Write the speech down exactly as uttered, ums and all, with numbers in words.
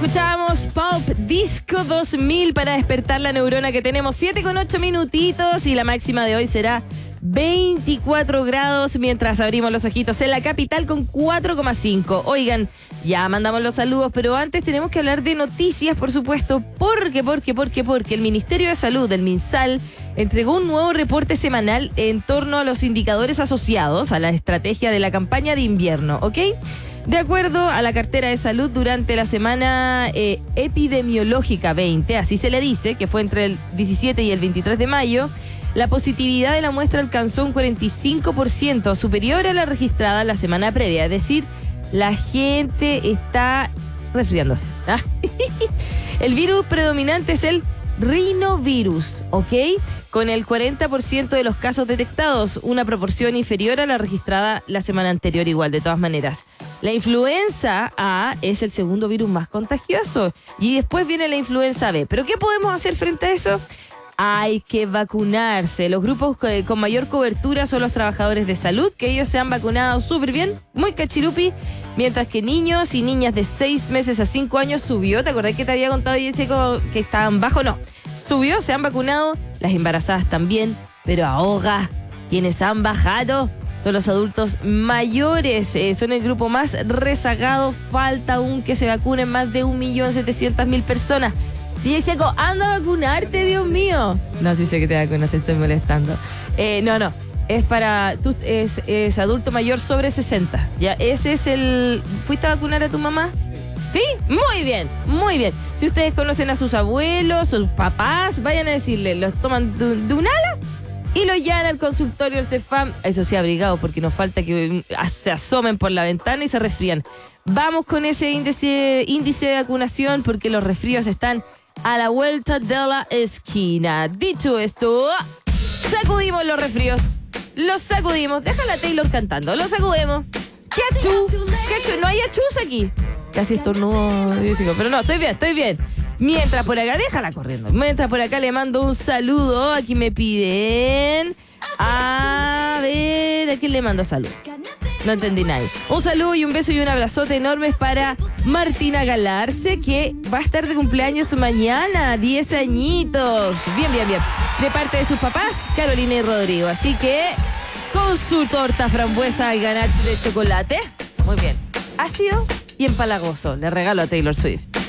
Escuchábamos Pulp Disco dos mil para despertar la neurona que tenemos. siete con ocho minutitos y la máxima de hoy será veinticuatro grados mientras abrimos los ojitos en la capital con cuatro coma cinco. Oigan, ya mandamos los saludos, pero antes tenemos que hablar de noticias, por supuesto, porque, porque, porque, porque el Ministerio de Salud, el MinSal, entregó un nuevo reporte semanal en torno a los indicadores asociados a la estrategia de la campaña de invierno, ¿ok? De acuerdo a la cartera de salud, durante la semana eh, epidemiológica veinte, así se le dice, que fue entre el diecisiete y el veintitrés de mayo, la positividad de la muestra alcanzó un cuarenta y cinco por ciento, superior a la registrada la semana previa. Es decir, la gente está resfriándose. El virus predominante es el rinovirus, ¿ok? Con el cuarenta por ciento de los casos detectados, una proporción inferior a la registrada la semana anterior igual, de todas maneras. La influenza A es el segundo virus más contagioso y después viene la influenza B. ¿Pero qué podemos hacer frente a eso? Hay que vacunarse. Los grupos con mayor cobertura son los trabajadores de salud, que ellos se han vacunado súper bien, muy cachirupi, mientras que niños y niñas de seis meses a cinco años subió. ¿Te acordás que te había contado, Jessica, que estaban bajo? No, subió, se han vacunado, las embarazadas también, pero ahoga, quienes han bajado son los adultos mayores, eh, son el grupo más rezagado. Falta aún que se vacunen más de un millón setecientas mil personas. Y dice, anda a vacunarte, Dios mío. No, sí sé que te vacunas, te estoy molestando. Eh, no, no, es para, tú es, es adulto mayor sobre sesenta. Ya, ese es el, ¿fuiste a vacunar a tu mamá? ¿Sí? Muy bien, muy bien. Si ustedes conocen a sus abuelos, sus papás, vayan a decirle, los toman de, de un ala y los llevan al consultorio del Cefam. Eso sí, abrigados, porque nos falta que se asomen por la ventana y se resfrían. Vamos con ese índice, índice de vacunación, porque los resfríos están a la vuelta de la esquina. Dicho esto, sacudimos los resfríos. Los sacudimos. Déjala a Taylor cantando. Los sacudimos. ¿Qué achú? ¿Qué achú? No hay achús aquí. Casi estornudo, pero no, estoy bien, estoy bien. Mientras por acá, déjala corriendo. Mientras por acá le mando un saludo. Aquí me piden. A ver, ¿a quién le mando salud? No entendí nada. Un saludo y un beso y un abrazote enormes para Martina Galarce, que va a estar de cumpleaños mañana, diez añitos. Bien, bien, bien. De parte de sus papás, Carolina y Rodrigo. Así que, con su torta frambuesa y ganache de chocolate. Muy bien. Ácido y empalagoso. Le regalo a Taylor Swift.